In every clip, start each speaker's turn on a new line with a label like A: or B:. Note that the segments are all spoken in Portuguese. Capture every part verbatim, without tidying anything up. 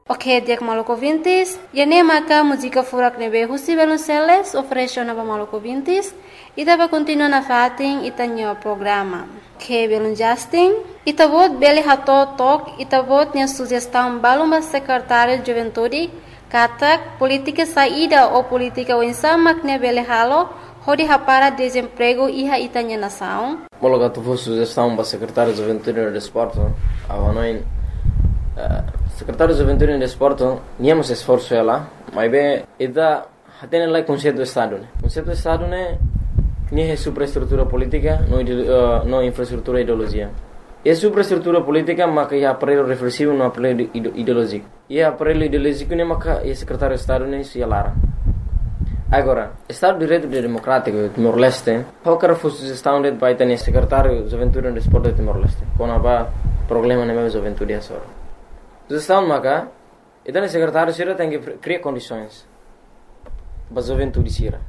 A: Ok, dia maluco vintis. E nem maca música furak nebe husi Velonceles ofereceu na maluco vintis. E tava continua na fatin e tanho programa. Que belum Justin. E tabot beli hato tok e tabot nya sugestão baluma secretário de juventude katak política saída ou política unsama que beli halo hodi hapara desemprego iha itanya nação.
B: Mologa tu fosse sugestão para secretário de juventude e desporto. Avanoin secretário de juventude e desporto, niamos esforço ela, mas bem, ida tem lá conceito do estado, né? Conceito do estado né, nem é superestrutura política, não uh, não infraestrutura ideologia. É superestrutura política, mas que é aparelho reflexivo, não aparelho ideológico. E é aparelho ideológico né, mas que é secretário de estado né, se alara. Agora, Estado de Direito Democrático de Timor-Leste, qualquer fosse sugestão de vai ter secretário de juventude e desporto de Timor-Leste, quando há problema na minha juventude é só. Sugestão maca, então o secretário Sira tem que criar condições para a juventude Sira.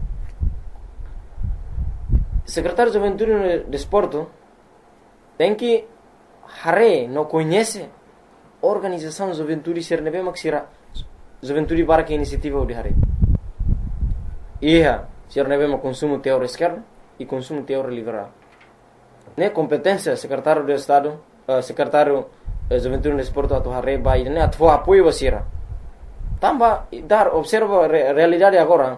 B: O secretário de juventude e desporto tem que hare não conhece a organização de juventude Sira nebe mak Sira juventude para que iniciativa de hare. Ia Sira nebe mak consumo teórico esquerdo e consumo teórico liberal. Ne competência secretário de Estado, uh, secretário juventude no esporte atau hari bayi ini atau apoio basira. Tambah dar observa re, realidade agora.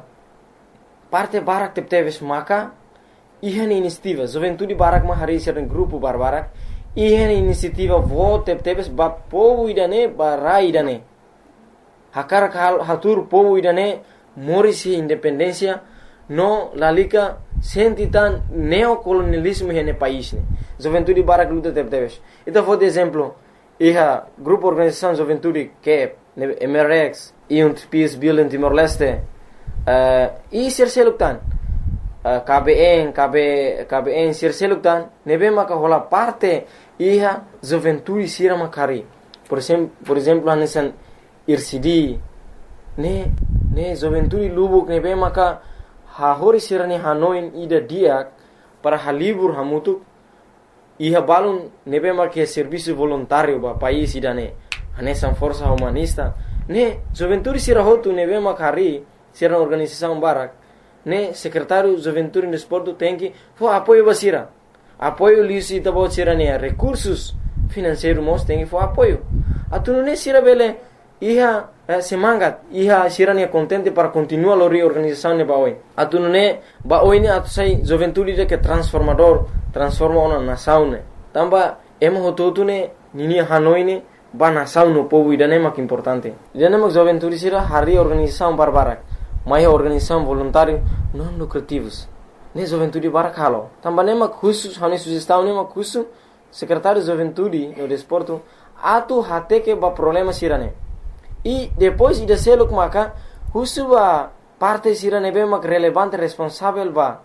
B: Parte barak tep teves maka ihan inisiativa juventude barak ma hari sering grupo barbarak ihan inisiativa vote tep teves ba povo idane barai idane. Hakar hal hatur povo idane morisi independência no lalika sentitan neocolonialismo hene país ne. Juventude barak luta tep teves. Itu for exemplo Iha grupo organização juventude que é M R X e um Peace Building Timor-Leste uh, e serseluktan uh, K B N K B K B N serseluktan nebe maka hola parte iha juventude sira makari por exemplo por exemplo anesan I R C D ne ne juventude lubuk nebe maka ha hori sira ni hanoin ida dia para halibur hamutuk Iha balun nebe marque serviço voluntário ba país idane anesan força humanista ne juventude sira hotu nebe makari sira organização barak ne secretário juventude e desporto tem que fo apoio basira apoio lisi tabo sira ne recursos financeiros mos tem que fo apoio atuno ne sira bele iha eh, semangat iha sira ne contente para continuar a reorganização ne baoi atuno ne baoi ne atu sai juventude de que transformador transforma uma nação ne tamba emo hototu ne nini hanoi ne ba nação no povo idane mak importante idane mak juventude sira hari organização barbarak mai organização voluntário não lucrativos ne juventude barak halo tamba ne mak khusus hani sugestão ne mak khusus secretário de juventude no desporto atu hate que ba problema sira ne e depois ida seluk maka khusus ba parte sira ne be mak relevante responsável ba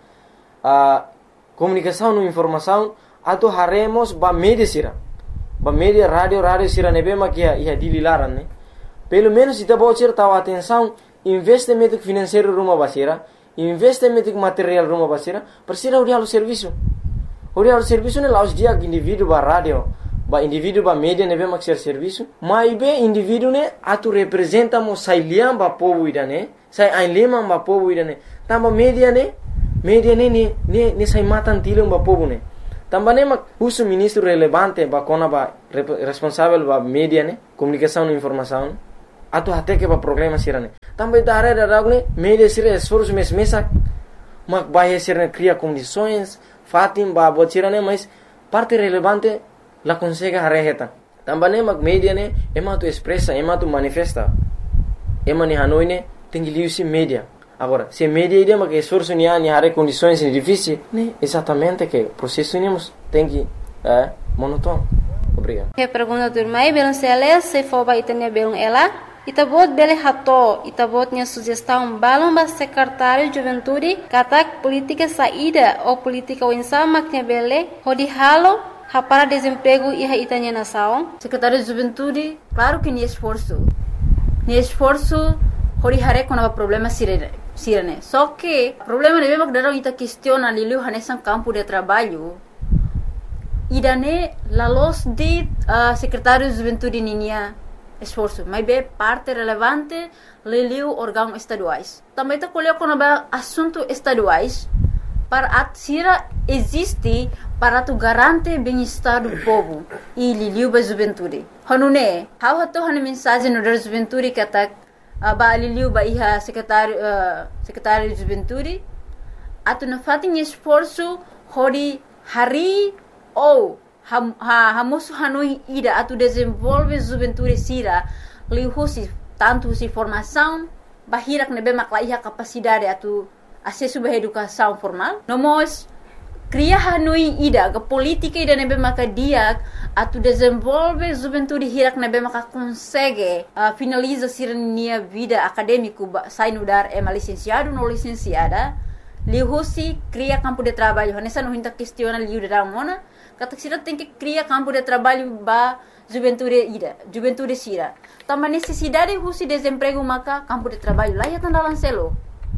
B: a comunicação e informação atau haremos ba media sira ba media radio radio sira nebe makia ia dililaran ne pelo menos ita bocir tahu atenção investimento financeiro rumah basira investimento material rumah basira persira udah alus serviço udah alus serviço ne laus dia indivíduo ba radio ba indivíduo ba media nebe mak ser serviço mai be indivíduo ne atu representa mo sailiam ba povo idane sai ainlema ba povo idane tamba media ne media ne ne ne ne sai matan tilung ba povo ne tamba ne mak usu ministro relevante ba kona ba responsável ba media ne comunicação e informação atu até que ba problema sirane tamba ita are da ragne media sira esforço mes mesak mak baia sirane cria condições fatim ba botirane mas parte relevante la consegue hareheta tamba ne mak media ne ema tu expressa ema tu manifesta ema ni hanoi ne tengi liusi media. Agora, se media ideia que esforço ni ani hare condições difíceis, né? Exatamente que o processo nemos tem que é monótono. Obrigado.
A: Que pergunta do irmão Velonceles se for ba itanya belum ela, itabot bele hato, itabot nya sugestão balon ba secretário de juventude, katak política saída ou política unsama que bele, hodi halo para desemprego e itanya nação.
C: Secretário de juventude, claro que ni esforço. Ni esforço hori hare quando há problema sirene. Sirene. Só que o problema é que darão ita questiona lilu hanesan campo de trabalho. Idane la los de uh, secretário de juventude ninia esforço, mas é parte relevante liliu órgãos estaduais. Também está colhendo quando é assunto estaduais para a sira existe para tu garantir bem-estar do povo e liliu ba juventude. Hanune, how hato hanu mensagem no da juventude que atak ba liliu ba iha secretário uh, secretário de juventude atu na fatin esforço hori hari ou ha, ha hamosu hanui ida atu desenvolve juventude sira liu husi tanto si formação bahirak nebe makla iha capacidade atu acesso à educação formal. Nomos cria hanui ida ke política ida nebe maka dia atu desenvolve juventude hirak nebe maka consegue uh, finaliza sirnia vida acadêmico sai no dar é licenciado no licenciada lihusi cria campo de trabalho nessa não hinta questiona liu de mona kata sira tem que cria campo de trabalho ba juventude ida juventude sira também necessidade husi desemprego maka campo de trabalho lá ya tanda lancelo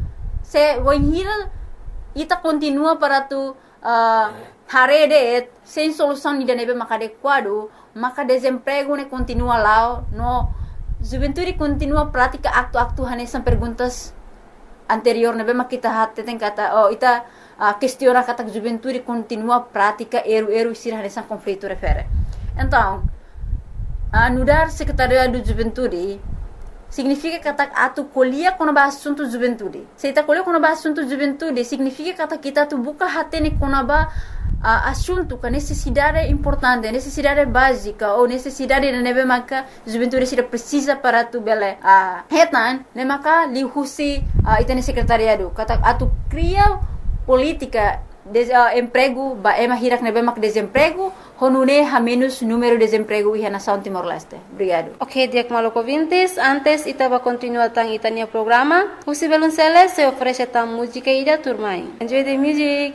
C: se voinhira ita continua para tu uh, harede sem solução ida nebe maka adequado maka desemprego ne continua lá no juventude continua prática acto-acto hanesan perguntas anterior nebe maka kita hatte ten kata oh ita uh, questiona kata juventude continua prática eru-eru sira hanesan conflito refere então uh, nudar secretariado de juventude significa kata atu colhia quando ba assunto juventude. Se ta colhia quando ba assunto juventude, significa kata kita tu buka hatene quando ba uh, assunto com necessidade importante, necessidade básica ou necessidade de neve maka juventude se precisa para tu bele. Ah, uh, hetan, ne maka li husi uh, itene secretariado. Kata atu cria política de uh, emprego ba ema hirak neve mak desemprego honune ha menos número de desemprego e nação Timor-Leste. Obrigado.
A: Ok, Diak Maloko Vintes, antes itaba continuar tang itania programa. Husi Belunceles se oferece tang música ida turmai. Enjoy the music.